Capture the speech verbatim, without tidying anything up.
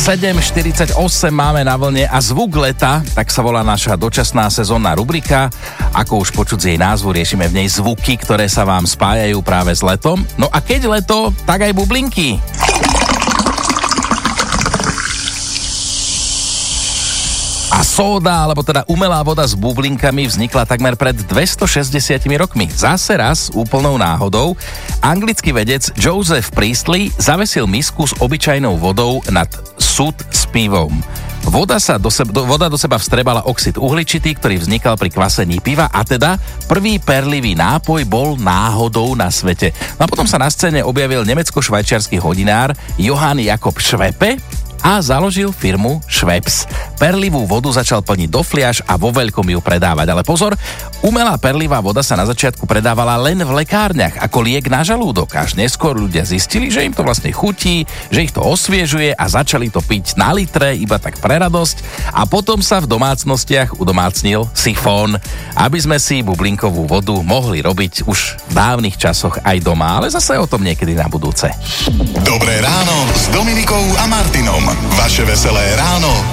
sedem štyridsaťosem máme na vlne a zvuk leta, tak sa volá naša dočasná sezónna rubrika. Ako už počuť z jej názvu, riešime v nej zvuky, ktoré sa vám spájajú práve s letom. No a keď leto, tak aj bublinky. A sóda, alebo teda umelá voda s bublinkami vznikla takmer pred dvestošesťdesiatimi rokmi. Zase raz úplnou náhodou anglický vedec Joseph Priestley zavesil misku s obyčajnou vodou nad sud s pivom. Voda, sa do seba, voda do seba vstrebala oxid uhličitý, ktorý vznikal pri kvasení piva a teda prvý perlivý nápoj bol náhodou na svete. No a potom sa na scéne objavil nemecko-švajčiarsky hodinár Johann Jakob Schweppe a založil firmu Schweppes. Perlivú vodu začal plniť do fliaš a vo veľkom ju predávať. Ale pozor, umelá perlivá voda sa na začiatku predávala len v lekárniach ako liek na žalúdok. Až neskôr ľudia zistili, že im to vlastne chutí, že ich to osviežuje a začali to piť na litre iba tak pre radosť. A potom sa v domácnostiach udomácnil sifón, aby sme si bublinkovú vodu mohli robiť už v dávnych časoch aj doma. Ale zase o tom niekedy na budúce. Dobré ráno s Dominikou a Martinom. Vaše veselé ráno